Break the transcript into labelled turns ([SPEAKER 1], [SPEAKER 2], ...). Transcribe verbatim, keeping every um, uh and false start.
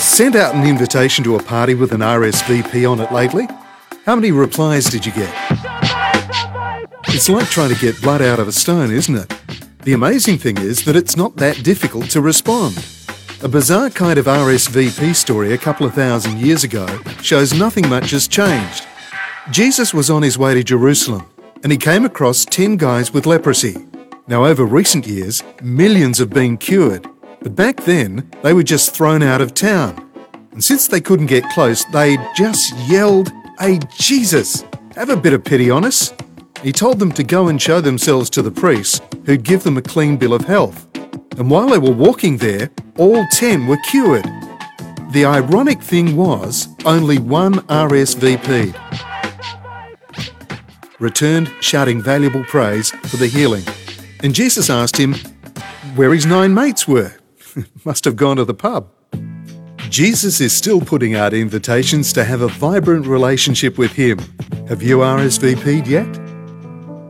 [SPEAKER 1] Sent out an invitation to a party with an R S V P on it lately? How many replies did you get? It's like trying to get blood out of a stone, isn't it? The amazing thing is that it's not that difficult to respond. A bizarre kind of R S V P story a couple of thousand years ago shows nothing much has changed. Jesus was on his way to Jerusalem and he came across ten guys with leprosy. Now, over recent years, millions have been cured, but back then they were just thrown out of town. And since they couldn't get close, they just yelled, "Hey, Jesus, have a bit of pity on us." He told them to go and show themselves to the priests, who'd give them a clean bill of health. And while they were walking there, all ten were cured. The ironic thing was, only one R S V P returned shouting valuable praise for the healing. And Jesus asked him where his nine mates were. Must have gone to the pub. Jesus is still putting out invitations to have a vibrant relationship with him. Have you R S V P'd yet?